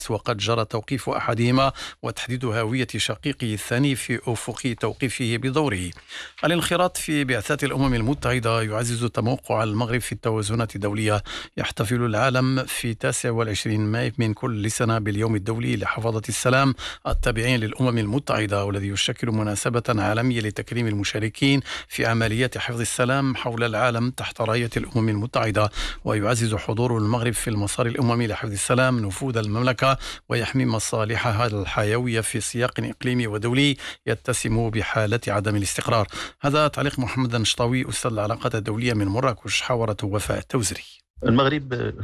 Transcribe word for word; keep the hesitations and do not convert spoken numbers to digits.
وقد جرى توقيف أحدهما وتحديد هوية شقيقه الثاني في أفق توقيفه بدوره. الانخراط في بعثات الأمم المتحدة يعزز تموقع المغرب في التوازنات الدولية. يحتفل العالم في تاسع والعشرين ماي من كل سنة باليوم الدولي لحفظة السلام التابعين للأمم المتحدة، والذي يشكل مناسبة عالمية لتكريم المشاركين في عمليات حفظ السلام حول العالم تحت راية الأمم المتحدة. ويعزز حضور المغرب في المسار الأممي لحفظ السلام نفوذ المملكة ويحمي مصالحها الحيوية في سياق إقليمي ودولي يتسم بحالة عدم الاستقرار. هذا تعليق محمد النشطاوي أستاذ العلاقات الدولية من مراكش، حاورته وفاء التوزري. المغرب